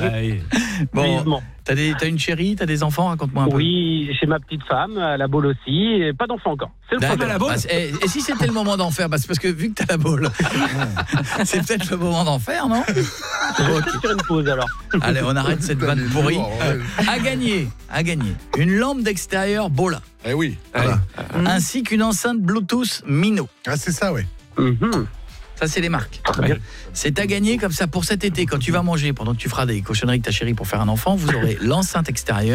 Bon, Vivement. t'as une chérie, t'as des enfants, raconte-moi un peu. Oui, chez ma petite femme, à la boule aussi, et pas d'enfant encore. C'est le D'accord. problème. la boule. Et si c'était le moment d'en faire, c'est parce que vu que t'as la boule, c'est peut-être le moment d'en faire, non? Peut-être sur une pause alors. Allez, on arrête cette vanne pourrie. À gagner, une lampe d'extérieur Bola, Eh oui. ainsi qu'une enceinte Bluetooth Mino. Ah, c'est ça, ouais. Mhm. Ça, c'est les marques. bien. C'est à gagner comme ça pour cet été, quand tu vas manger, pendant que tu feras des cochonneries avec ta chérie pour faire un enfant, vous aurez l'enceinte extérieure.